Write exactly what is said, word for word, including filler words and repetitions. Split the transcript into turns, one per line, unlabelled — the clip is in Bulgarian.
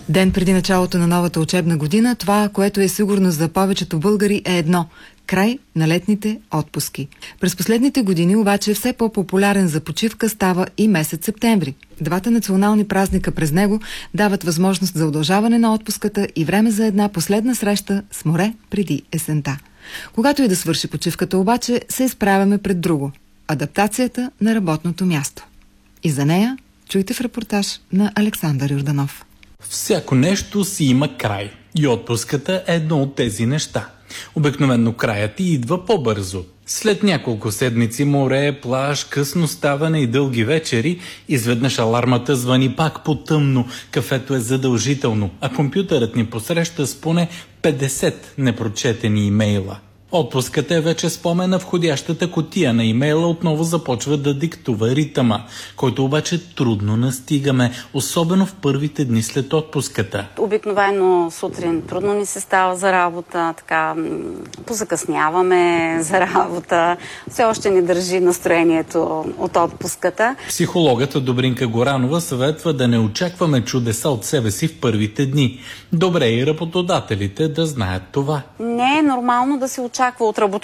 Ден преди началото на новата учебна година, това, което е сигурно за повечето българи, е едно – край на летните отпуски. През последните години обаче все по-популярен за почивка става и месец септември. Двата национални празника през него дават възможност за удължаване на отпуската и време за една последна среща с море преди есента. Когато и да свърши почивката обаче, се изправяме пред друго – адаптацията на работното място. И за нея чуйте в репортаж на Александър Йорданов.
Всяко нещо си има край и отпуската е едно от тези неща. Обикновено краят ти идва по-бързо. След няколко седмици море, плаж, късно ставане и дълги вечери, изведнъж алармата звъни пак по-тъмно, кафето е задължително, а компютърът ни посреща с поне петдесет непрочетени имейла. Отпуската е вече спомена, входящата кутия на имейла отново започва да диктува ритъма, който обаче трудно настигаме, особено в първите дни след отпуската.
Обикновено сутрин трудно ни се става за работа, така позакъсняваме за работа, все още ни държи настроението от отпуската.
Психологът Добринка Горанова съветва да не очакваме чудеса от себе си в първите дни. Добре и работодателите да знаят това.
Не е нормално да се очаква от работодателите